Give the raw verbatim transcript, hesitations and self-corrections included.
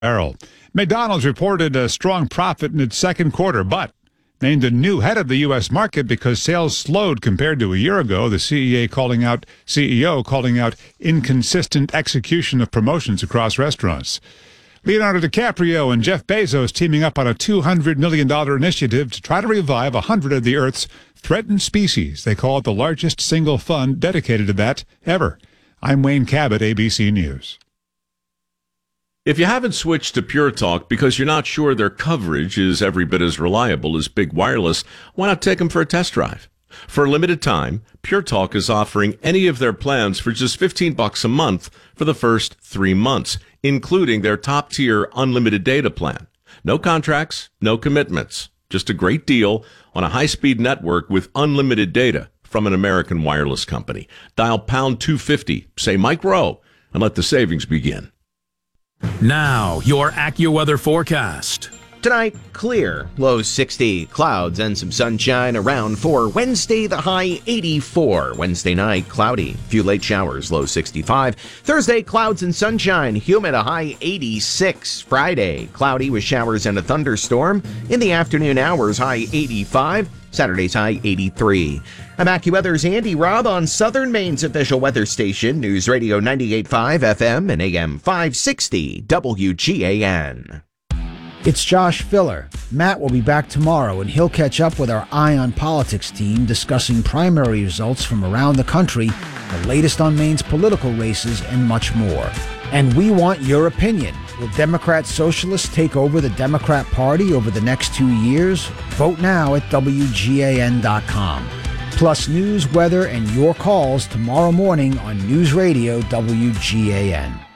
Barrel. McDonald's reported a strong profit in its second quarter, but named a new head of the U S market because sales slowed compared to a year ago. The C E O calling out C E O calling out inconsistent execution of promotions across restaurants. Leonardo DiCaprio and Jeff Bezos teaming up on a two hundred million dollars initiative to try to revive one hundred of the Earth's threatened species. They call it the largest single fund dedicated to that ever. I'm Wayne Cabot, A B C News. If you haven't switched to Pure Talk because you're not sure their coverage is every bit as reliable as Big Wireless, why not take them for a test drive? For a limited time, Pure Talk is offering any of their plans for just fifteen bucks a month for the first three months, including their top-tier unlimited data plan. No contracts, no commitments, just a great deal on a high-speed network with unlimited data from an American wireless company. Dial pound two fifty, say Mike Rowe, and let the savings begin. Now, your AccuWeather forecast. Tonight, clear, low sixty, clouds and some sunshine around for Wednesday, the high eighty-four. Wednesday night, cloudy, few late showers, low sixty-five. Thursday, clouds and sunshine, humid, a high eighty-six. Friday, cloudy with showers and a thunderstorm. In the afternoon hours, high eighty-five. Saturday's high eighty-three. I'm AccuWeather's Andy Robb on Southern Maine's official weather station, News Radio ninety-eight point five F M and A M five sixty W G A N. It's Josh Filler. Matt will be back tomorrow, and he'll catch up with our Eye on Politics team discussing primary results from around the country, the latest on Maine's political races, and much more. And we want your opinion. Will Democrat Socialists take over the Democrat Party over the next two years? Vote now at W G A N dot com. Plus news, weather, and your calls tomorrow morning on News Radio W G A N.